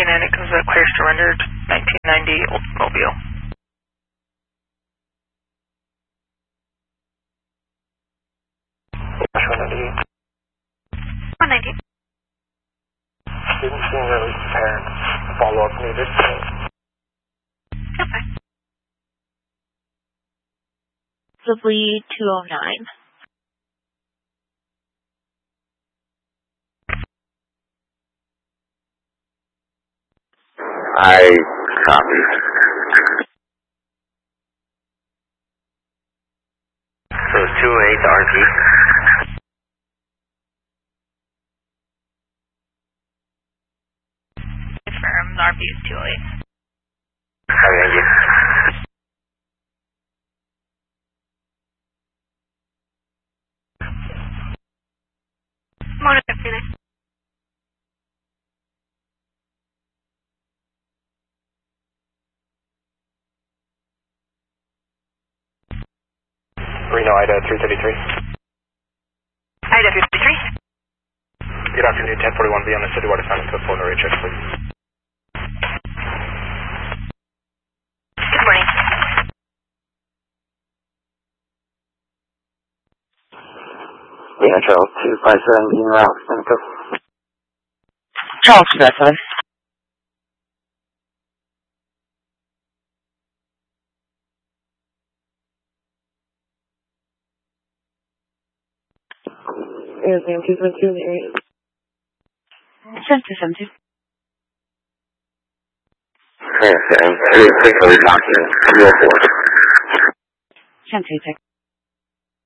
1049, it comes up clear surrendered, 1990 Oldsmobile. 190. Students being released to parents. Follow-up needed. Okay. Possibly 209. I copy. So 28 RG. Confirm, RB is 208. Thank you. Motor 59. Reno, Ida 333. Ida 333. Good afternoon, 1041B on the citywide assignment to Florida HX, please. Good morning. Yeah, Charles 257 being route. Charles 257. Airplane 272 in the area. 7272. Yeah, 3 document 204. 1026.